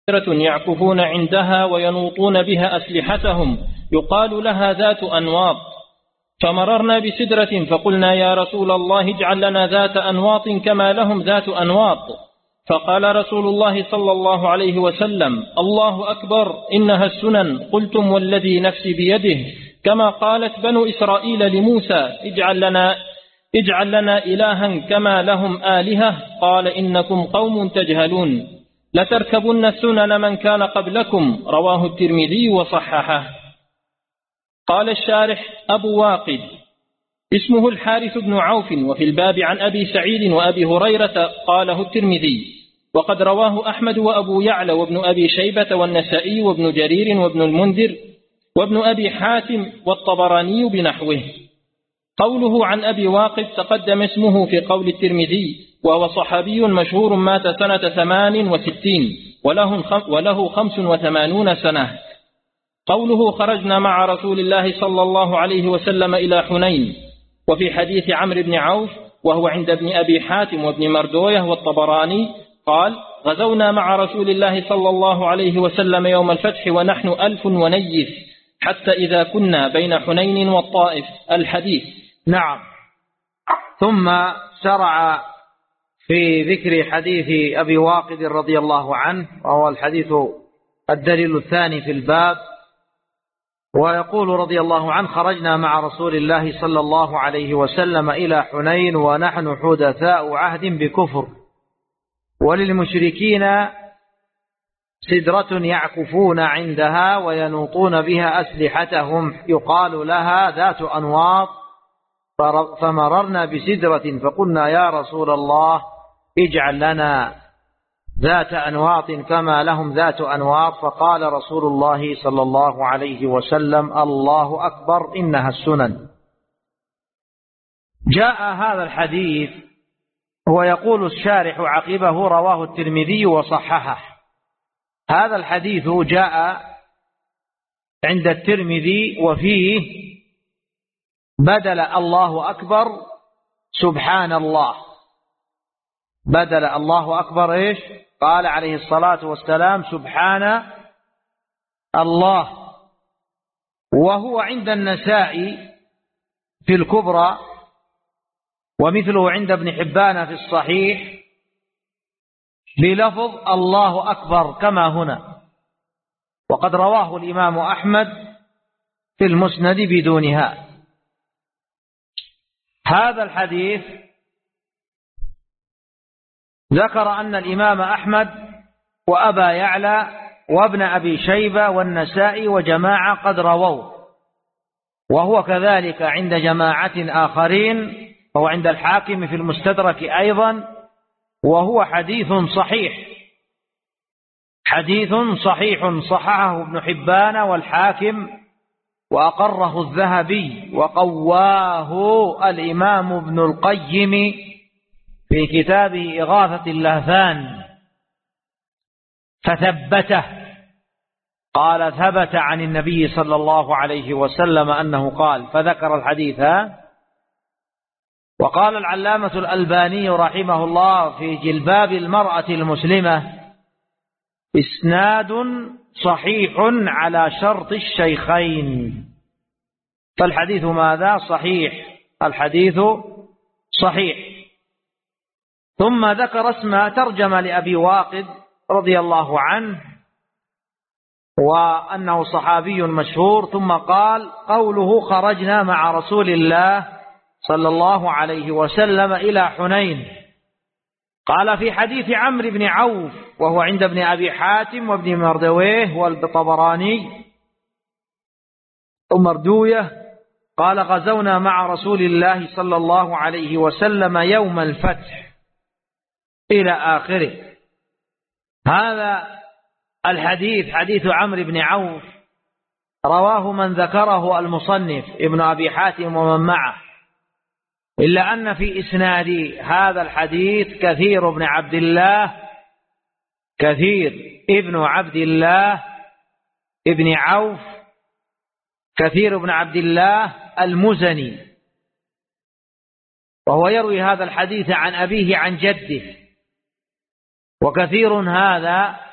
سدرة يعكفون عندها وينوطون بها أسلحتهم يقال لها ذات أنواط، فمررنا بسدرة فقلنا يا رسول الله اجعل لنا ذات أنواط كما لهم ذات أنواط، فقال رسول الله صلى الله عليه وسلم الله أكبر إنها السنن، قلتم والذي نفسي بيده كما قالت بنو إسرائيل لموسى اجعل لنا إلها كما لهم آلهة، قال إنكم قوم تجهلون لتركبن سنن من كان قبلكم، رواه الترمذي وصححه. قال الشارح أبو واقد اسمه الحارث بن عوف، وفي الباب عن أبي سعيد وأبي هريرة قاله الترمذي، وقد رواه أحمد وأبو يعلى وابن أبي شيبة والنسائي وابن جرير وابن المنذر وابن أبي حاتم والطبراني بنحوه. قوله عن أبي واقد تقدم اسمه في قول الترمذي، وهو صحابي مشهور مات سنة 68 وله 85 سنة. قوله خرجنا مع رسول الله صلى الله عليه وسلم إلى حنين، وفي حديث عمرو بن عوف وهو عند ابن أبي حاتم وابن مردوية والطبراني قال غزونا مع رسول الله صلى الله عليه وسلم يوم الفتح ونحن 1000 ونيف حتى إذا كنا بين حنين والطائف. الحديث. نعم. ثم شرع في ذكر حديث أبي واقد رضي الله عنه، وهو الحديث الدليل الثاني في الباب، ويقول رضي الله عنه خرجنا مع رسول الله صلى الله عليه وسلم إلى حنين ونحن حدثاء عهد بكفر، وللمشركين سدرة يعكفون عندها وينوطون بها أسلحتهم يقال لها ذات أنواط، فمررنا بسدرة فقلنا يا رسول الله اجعل لنا ذات أنواط كما لهم ذات أنواط، فقال رسول الله صلى الله عليه وسلم الله أكبر إنها السنن. جاء هذا الحديث ويقول الشارح عقبه رواه الترمذي وصححه. هذا الحديث جاء عند الترمذي وفيه بدل الله أكبر سبحان الله، بدل الله أكبر إيش؟ قال عليه الصلاة والسلام سبحان الله. وهو عند النسائي في الكبرى، ومثله عند ابن حبان في الصحيح بلفظ الله أكبر كما هنا، وقد رواه الإمام أحمد في المسند بدونها. هذا الحديث ذكر أن الإمام أحمد وأبا يعلى وابن أبي شيبة والنسائي وجماعة قد رووه، وهو كذلك عند جماعة آخرين، وهو عند الحاكم في المستدرك أيضا، وهو حديث صحيح، حديث صحيح صححه ابن حبان والحاكم وأقره الذهبي، وقواه الإمام ابن القيم في كتابه إغاثة اللهفان فثبته، قال ثبت عن النبي صلى الله عليه وسلم أنه قال، فذكر الحديث. وقال العلامة الألباني رحمه الله في جلباب المرأة المسلمة إسناد صحيح على شرط الشيخين، فالحديث ماذا؟ صحيح، الحديث صحيح. ثم ذكر اسم ترجمة لأبي واقد رضي الله عنه وأنه صحابي مشهور، ثم قال قوله خرجنا مع رسول الله صلى الله عليه وسلم إلى حنين، قال في حديث عمرو بن عوف وهو عند ابن أبي حاتم وابن مردويه والطبراني ومردويه، قال غزونا مع رسول الله صلى الله عليه وسلم يوم الفتح إلى آخره. هذا الحديث حديث عمرو بن عوف رواه من ذكره المصنف ابن أبي حاتم ومن معه، إلا أن في إسناد هذا الحديث كثير ابن عبد الله ابن عوف، كثير ابن عبد الله المزني، وهو يروي هذا الحديث عن أبيه عن جده. وكثير هذا